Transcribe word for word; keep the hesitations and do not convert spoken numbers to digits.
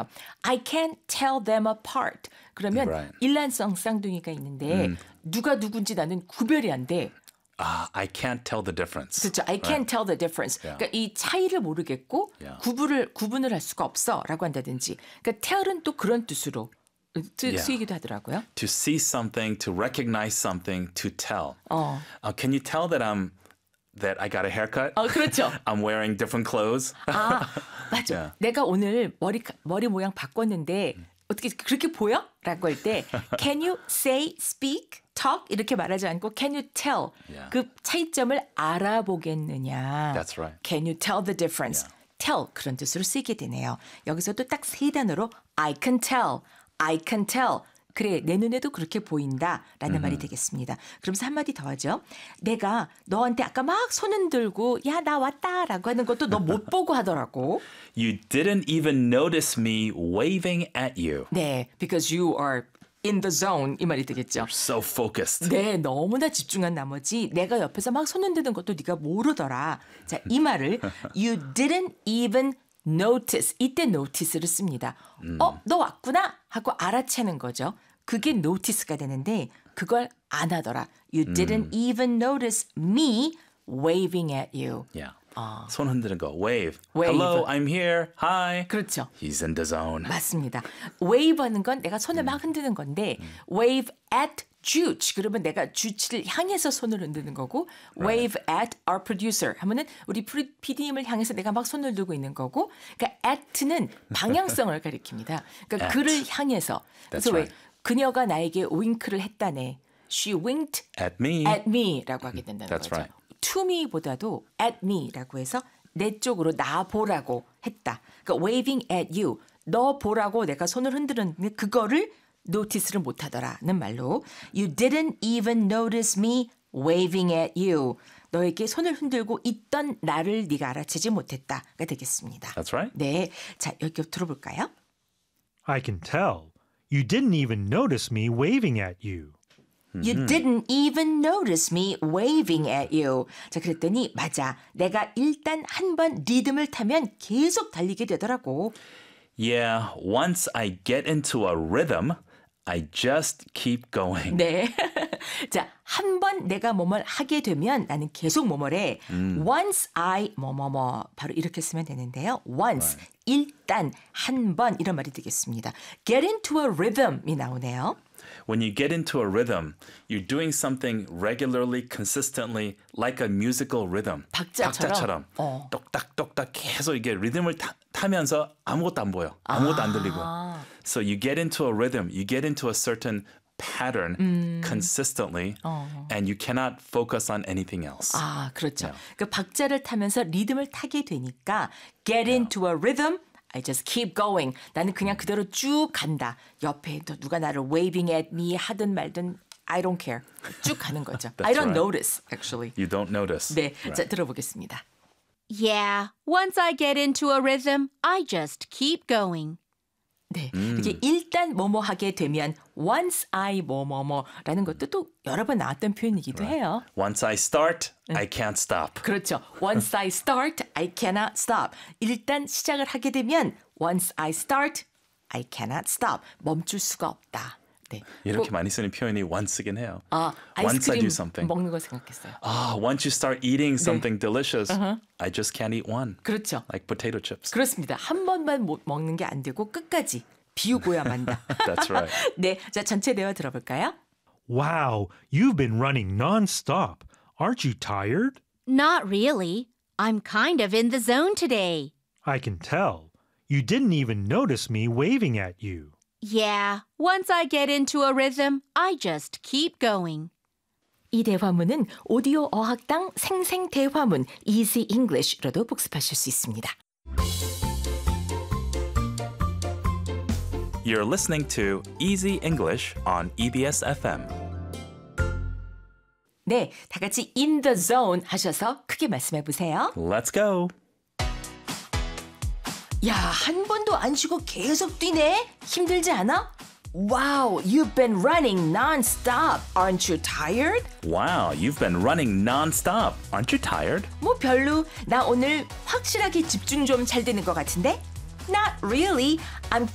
I can't tell them apart. 그러면 Right. 일란성 쌍둥이가 있는데 음. 누가 누군지 나는 구별이 안 돼. Ah, I can't tell the difference. 그렇죠. I can't Right. tell the difference. Yeah. 그러니까 이 차이를 모르겠고 Yeah. 구분을 구분을 할 수가 없어라고 한다든지. 그러니까 tell은 또 그런 뜻으로 쓰, Yeah. 쓰이기도 하더라고요. To see something, to recognize something, to tell. 어, Uh, can you tell that I'm that I got a haircut? 어 그렇죠. I'm wearing different clothes. 아, 맞아. Yeah. 내가 오늘 머리 머리 모양 바꿨는데 어떻게 그렇게 보여? 라고 할 때 can you say, speak, talk 이렇게 말하지 않고 can you tell Yeah. 그 차이점을 알아보겠느냐. That's right. Can you tell the difference? Yeah. tell 그런 뜻으로 쓰이게 되네요. 여기서도 딱 세 단어로 I can tell, I can tell. 그래 내 눈에도 그렇게 보인다라는 말이 되겠습니다. 그러면서 한마디 더 하죠. 내가 너한테 아까 막 손 흔들고 야 나 왔다라고 하는 것도 너 못 보고 하더라고. You didn't even notice me waving at you. 네, because you are in the zone 이 말이 되겠죠. So focused. 네, 너무나 집중한 나머지 내가 옆에서 막 손 흔드는 것도 네가 모르더라. 자, 이 말을 you didn't even notice. 이때 notice를 씁니다. 음. 어, 너 왔구나 하고 알아채는 거죠. 그게 notice가 되는데 그걸 안 하더라. You didn't even notice me waving at you. Yeah. 아. 손 흔드는 거. Wave. Wave. Hello, I'm here. Hi. 그렇죠. He's in the zone. 맞습니다. wave 하는 건 내가 손을 막 흔드는 건데 wave at Juch 그러면 내가 주치를 향해서 손을 흔드는 거고 wave at our producer 하면은 우리 피디님을 향해서 내가 막 손을 들고 있는 거고 그러니까 at는 방향성을 가리킵니다. 그러니까 At. 그를 향해서 그래서 That's 왜 right. 그녀가 나에게 윙크를 했다네. She winked At me. at me라고 하게 된다는 That's 거죠. right. to me보다도 at me라고 해서 내 쪽으로 나 보라고 했다. 그러니까 waving at you. 너 보라고 내가 손을 흔드는데 그거를 노티스를 못하더라는 말로 You didn't even notice me waving at you. 너에게 손을 흔들고 있던 나를 네가 알아채지 못했다가 되겠습니다. That's right. 네, 자 여기 들어볼까요? I can tell. You didn't even notice me waving at you. You didn't even notice me waving at you. 자, 그랬더니 맞아. 내가 일단 한 번 리듬을 타면 계속 달리게 되더라고. Yeah, once I get into a rhythm, I just keep going. 네. 자, 한 번 내가 뭐뭘 하게 되면 나는 계속 뭐뭐래. Once I 뭐뭐뭐 바로 이렇게 쓰면 되는데요. Once Right. 일단 한 번 이런 말이 되겠습니다. Get into a rhythm이 나오네요. When you get into a rhythm, you're doing something regularly, consistently, like a musical rhythm. 박자처럼? 박자처럼. 어. 똑딱똑딱 계속 이게 리듬을 타, 타면서 아무것도 안 보여. 아무것도 안 들리고. 아. So you get into a rhythm, you get into a certain pattern consistently, and you cannot focus on anything else. 아, 그렇죠. Yeah. 그 박자를 타면서 리듬을 타게 되니까 get into a rhythm. I just keep going. 나는 그냥 그대로 쭉 간다. 옆에 또 누가 나를 waving at me 하든 말든 I don't care. 쭉 가는 거죠. I don't right. notice, actually. You don't notice. 네, Right. 자 들어보겠습니다. Yeah, once I get into a rhythm, I just keep going. 네, 이렇게 일단 뭐뭐 하게 되면 once I 뭐뭐뭐라는 것도 또 여러 번 나왔던 표현이기도 해요. Once I start, I can't stop. 그렇죠. Once I start, I cannot stop. 일단 시작을 하게 되면 once I start, I cannot stop. 멈출 수가 없다. 네. 이렇게 꼭, 많이 쓰는 표현이 once이긴 해요. 아, once I 아이스크림 do something. 먹는 거 생각했어요. Ah, once you start eating something delicious, I just can't eat one. 그렇죠. Like potato chips. 그렇습니다. 한 번만 못 먹는 게 안 되고 끝까지 비우고야 만다. That's right. 네, 자 전체 대화 들어볼까요? Wow, you've been running nonstop. Aren't you tired? Not really. I'm kind of in the zone today. I can tell. You didn't even notice me waving at you. Yeah, once I get into a rhythm, I just keep going. 이 대화문은 오디오 어학당 생생 대화문 Easy English로도 복습하실 수 있습니다. You're listening to Easy English on E B S F M. 네, 다 같이 in the zone 하셔서 크게 말씀해 보세요. Let's go. 야, 한 번도 안 쉬고 계속 뛰네? 힘들지 않아? Wow, you've been running non-stop. Aren't you tired? Wow, you've been running non-stop. Aren't you tired? 뭐 별로. 나 오늘 확실하게 집중 좀 잘 되는 것 같은데? Not really. I'm